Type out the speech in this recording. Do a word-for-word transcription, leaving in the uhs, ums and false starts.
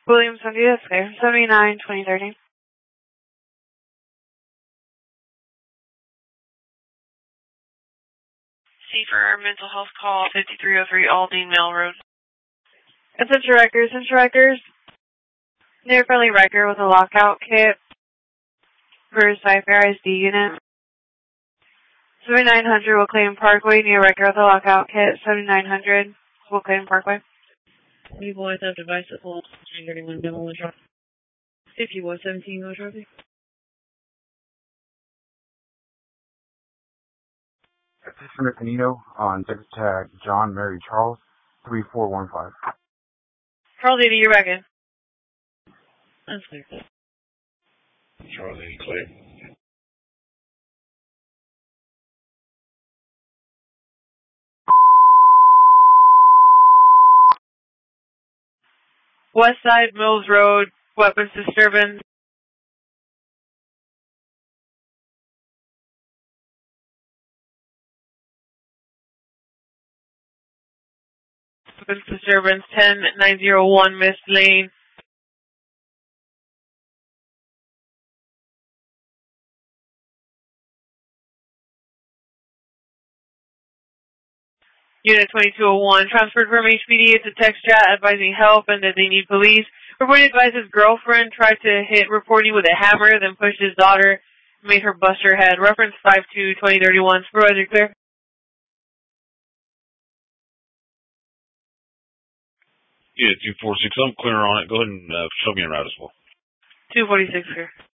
William Sunday, that's clear. seventy-nine twenty thirty. C for mental health call, fifty-three oh three Aldine Mill Road. Essential Records, Essential Records. Near friendly record with a lockout kit for Cypher I S D unit. seventy-nine hundred will claim Parkway, near record with a lockout kit. seventy-nine hundred will claim Parkway. fifty boys have device that holds three thirty-one double one traffic. fifty boys, seventeen go traffic. Commissioner Canino on Texas Tag John Mary Charles, three four one five. Charles eighty, you're back in. That's clear. Charles eighty, clear. West Side, Mills Road, weapons disturbance. Weapons disturbance, ten nine oh one Miss Lane. Unit twenty-two oh one, transferred from H P D to text chat advising help and that they need police. Report advised his girlfriend tried to hit reporting with a hammer, then pushed his daughter, made her bust her head. Reference five two twenty thirty-one. Supervisor, clear? Yeah, two four six, I'm clear on it. Go ahead and uh, show me a route as well. two forty-six, clear.